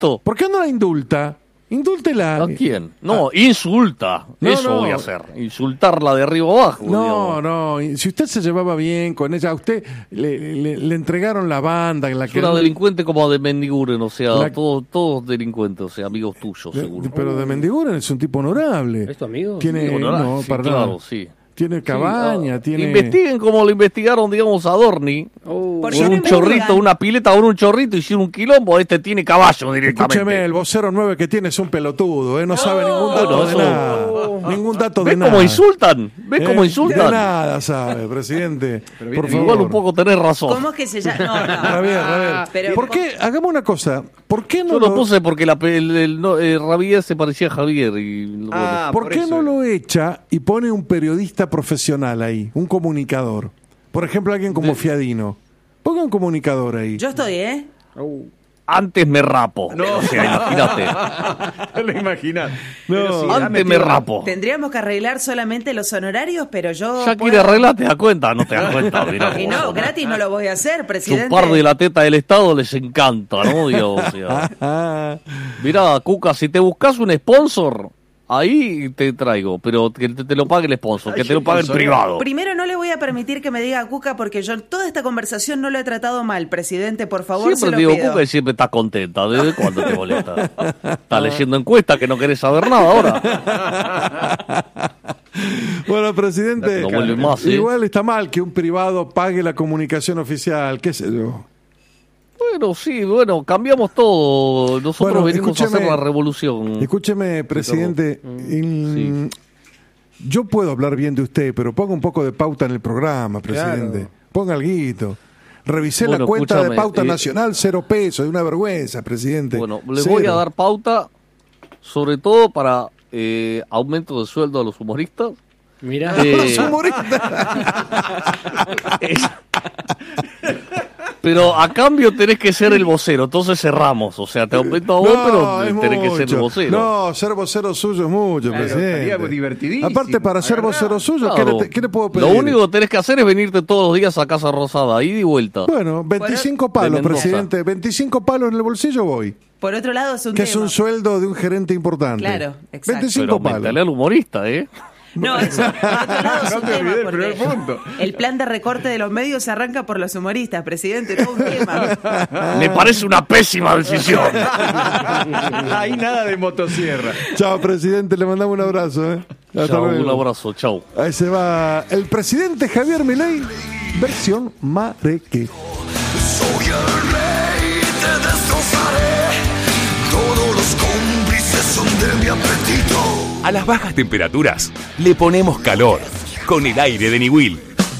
esto? ¿Por qué no la indulta? Indúltela. ¿A quién? No, insulta. Eso voy a hacer. Insultarla de arriba abajo. No. Si usted se llevaba bien con ella, a usted le entregaron la banda. En la es una delincuente como de Mendiguren, o sea, todos delincuentes, o sea, amigos tuyos, seguro. Pero de Mendiguren es un tipo honorable. ¿Es tu amigo? Tiene, sí, claro, sí. Tiene cabaña, tiene... Investiguen como lo investigaron, digamos, a Dorni. Con un chorrito, una pileta con un chorrito, hicieron un quilombo. Este tiene caballo directamente. Escúcheme, el vocero 9 que tiene es un pelotudo, no sabe ningún dato de nada. Ningún dato de nada. ¿Ves cómo insultan? ¿Ves cómo insultan? De nada sabe, presidente. Por favor. Igual un poco tenés razón. ¿Cómo es que se llama? No. Javier. Pero, ¿por qué? Hagamos una cosa. ¿Por qué no Yo lo puse porque Javier se parecía a Javier. ¿Por qué no lo echa y pone un periodista profesional ahí? Un comunicador. Por ejemplo, alguien como Fiadino. Ponga un comunicador ahí. Yo estoy, Antes me rapo. No. O sea, imagínate. Lo imaginas. No. Antes me rapo. Tendríamos que arreglar solamente los honorarios, pero yo... Ya quiere arreglar, ¿te das cuenta? No te das cuenta. Mirá, Y no, gratis no lo voy a hacer, presidente. Chupar de la teta del Estado les encanta, ¿no? Digo, o sea. Mirá, Cuca, si te buscas un sponsor, ahí te traigo, pero que te lo pague el sponsor, que te lo pague el privado. Primero, no le voy a permitir que me diga Cuca, porque yo toda esta conversación no lo he tratado mal, presidente, por favor, siempre te digo Cuca y siempre estás contenta. ¿Desde cuándo te molesta? Estás leyendo encuestas que no querés saber nada ahora. Bueno, presidente, No más, igual está mal que un privado pague la comunicación oficial, qué sé yo. Bueno, sí, cambiamos todo. Nosotros venimos a hacer la revolución. Escúcheme, presidente, yo puedo hablar bien de usted, pero ponga un poco de pauta en el programa, presidente. Claro. Ponga alguito. Revisé la cuenta de pauta nacional, 0 pesos, de una vergüenza, presidente. Bueno, le voy a dar pauta, sobre todo para aumento de sueldo a los humoristas. Mirá. Los humoristas. Pero a cambio tenés que ser el vocero, entonces cerramos. O sea, te aumento a vos, pero tenés que ser el vocero. No, ser vocero suyo es mucho, presidente. Estaría divertidísimo. Aparte, para ser vocero suyo, claro. ¿qué le puedo pedir? Lo único que tenés que hacer es venirte todos los días a Casa Rosada, ida y vuelta. Bueno, 25 palos, presidente. 25 palos en el bolsillo voy. Por otro lado, es un que es un sueldo de un gerente importante. Claro, exacto. 25 pero palos. Dale al humorista, No, eso, por otro lado es un tema, el primer punto. El plan de recorte de los medios se arranca por los humoristas, presidente, todo un tema. Me parece una pésima decisión. Ahí nada de motosierra. Chao, presidente, le mandamos un abrazo. Chao, un abrazo, chao. Ahí se va el presidente Javier Milei, versión Mareque. Soy el rey, te destrozaré. Todos los cómplices son de mi apetito. A las bajas temperaturas le ponemos calor con el aire de Niwil.